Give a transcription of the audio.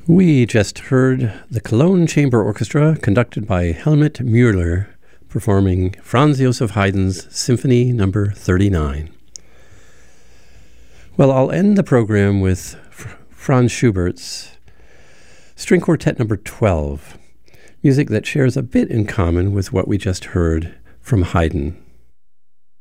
We just heard the Cologne Chamber Orchestra, conducted by Helmut Müller, performing Franz Joseph Haydn's Symphony No. 39. Well, I'll end the program with Franz Schubert's String Quartet No. 12, music that shares a bit in common with what we just heard from Haydn.